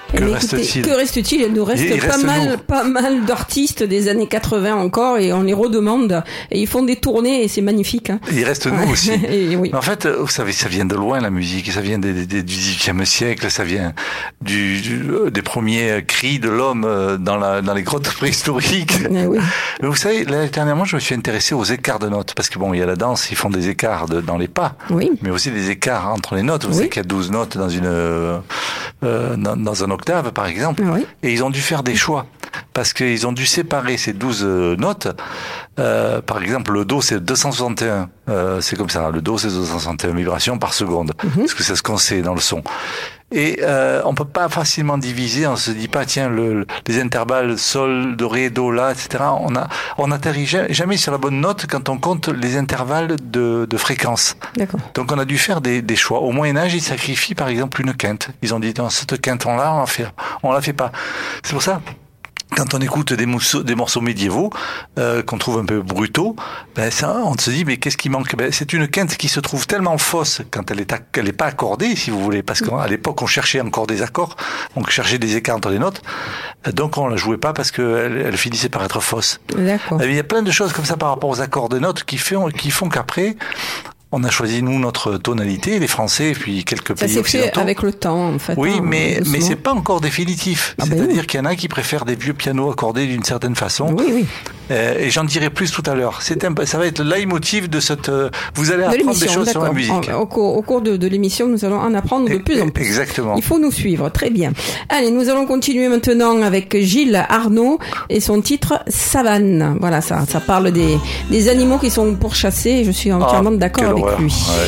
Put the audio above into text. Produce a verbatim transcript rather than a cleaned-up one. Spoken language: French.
Que Mais reste-t-il écoutez, Que reste-t-il Il nous reste, il, il pas, reste mal, pas mal d'artistes des années quatre-vingts encore et on les redemande. Et ils font des tournées et c'est magnifique. Hein. Il reste nous aussi. et, oui. Mais en fait, vous savez, ça vient de loin la musique. Ça vient des, des, des, du dix-huitième siècle. Ça vient du, du, des premiers cris de l'homme dans, la, dans les grottes préhistoriques. Mais oui. Mais vous savez, là, dernièrement, je me suis intéressé aux écarts de notes. Parce que bon, il y a la danse, ils font des écarts de, dans les pas. Oui. Mais aussi des écarts entre les notes. Vous oui. savez qu'il y a douze notes dans une, euh, dans, dans un octave, par exemple. Oui. Et ils ont dû faire des choix. Parce qu'ils ont dû séparer ces douze notes. Euh, par exemple, le Do, c'est deux cent soixante et un. Euh, c'est comme ça. Le Do, c'est deux cent soixante et un vibrations par seconde. Mm-hmm. Parce que c'est ce qu'on sait dans le son. Et euh, on peut pas facilement diviser. On se dit pas, tiens, le, le, les intervalles Sol, Do, Ré, Do, La, et cetera. On a, on n'atterrit jamais sur la bonne note quand on compte les intervalles de, de fréquence. D'accord. Donc on a dû faire des, des choix. Au Moyen Âge, ils sacrifient par exemple une quinte. Ils ont dit, non, cette quinte-là, on la fait, on la fait pas. C'est pour ça. Quand on écoute des morceaux, des morceaux médiévaux euh, qu'on trouve un peu brutaux, ben ça, on se dit mais qu'est-ce qui manque? Ben c'est une quinte qui se trouve tellement fausse quand elle est, elle est pas accordée, si vous voulez, parce qu'à l'époque on cherchait encore des accords, on cherchait des écarts entre les notes, donc on la jouait pas parce que elle, elle finissait par être fausse. D'accord. Il y a plein de choses comme ça par rapport aux accords de notes qui font, qui font qu'après on a choisi nous notre tonalité, les Français, et puis quelques ça pays occidentaux. Ça s'est fait avec le temps, en fait. Oui, hein, mais doucement. mais c'est pas encore définitif. Ah C'est-à-dire ben oui. qu'il y en a qui préfèrent des vieux pianos accordés d'une certaine façon. Oui, oui. Euh, et j'en dirai plus tout à l'heure. C'est un, ça va être le leitmotiv de cette. Euh, vous allez apprendre des choses d'accord. sur la musique. Au, au, cours, au cours de, de l'émission, nous allons en apprendre de et, plus en plus. Exactement. Il faut nous suivre. Très bien. Allez, nous allons continuer maintenant avec Gilles Arnaud et son titre Savane. Voilà, ça, ça parle des des animaux qui sont pourchassés. Et je suis entièrement ah, d'accord avec horreur. lui. Ouais.